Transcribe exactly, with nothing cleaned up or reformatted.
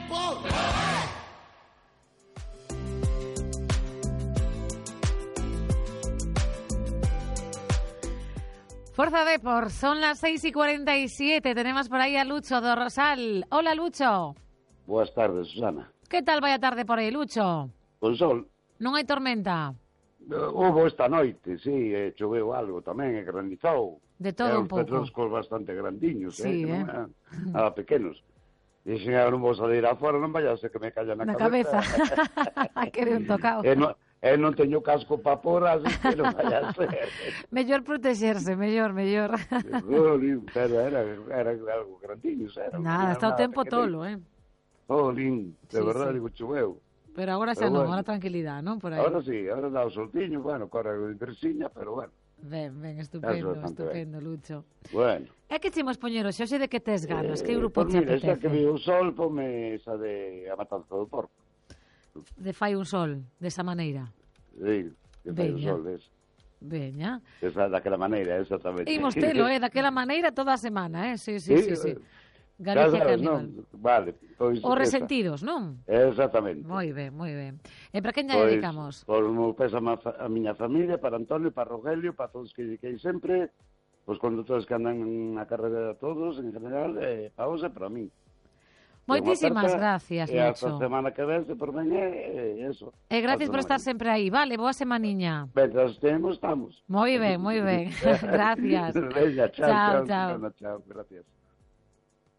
Depor. Forza Depor, son las seis y cuarenta y siete. Tenemos por ahí a Lucho do Rosal. Hola, Lucho. Boas tardes, Susana. Que tal vai a tarde por aí, Lucho? Con sol. Non hai tormenta? Uh, Houve esta noite, sí, e choveu algo tamén, e granizou. De todo e un pouco. os petroscos bastante grandiños, Sí, eh, que eh. non eran nada pequenos. Dixen, eu non vou salir afora, non vayase que me calla na, Na cabeza. cabeza. Quere un tocado. E non, e non teño casco para por, así que non vaya a ser. Mellor protexerse, mellor, mellor. Jolín, pero era, era algo grandiños, era. Nada, está o tempo tolo, eh. Jolín, de Sí, verdade, sí. digo, choveu. Pero agora xa Pero non, bueno. agora tranquilidade, non? Por aí. Ahora sí, ahora dá o soltiño, bueno, corre de persiña, pero bueno. Ben, ben, Eso estupendo, é bastante estupendo, Lucho. Bueno. É que chimos poñer hoxe, hoxe de que tes ganas, que grupo pues te mira, esa apetece? que vi o sol, ponme esa de A Matanza do Porco. De fai un sol, desa maneira. Sí, que fai o Veña. sol, es. Veña. Esa daquela maneira, exactamente. Imos telo, eh, daquela maneira toda a semana, eh? Sí, sí, sí, sí. eh, Galicia xa sabes, Carnival. non? Vale. Pois, Os esa. resentidos, non? Exactamente. Moi ben, moi ben. E para quen lle Pois, dedicamos? Por mo pésame a, fa- a miña familia, para Antonio, para Rogelio, para todos que dediquei sempre, os conductores que andan na carrera todos, en general, e para vos e para mí. Moitísimas E unha gracias, E hasta Lucho. a semana que ven, se por ben, e e eso. E gracias por Hasta estar mañá. sempre aí. Vale, boa semaniña. Mientras estemos, estamos. Moi ben, moi ben. Gracias. Venga, chao, Chao, chao. chao. Susana, chao, gracias.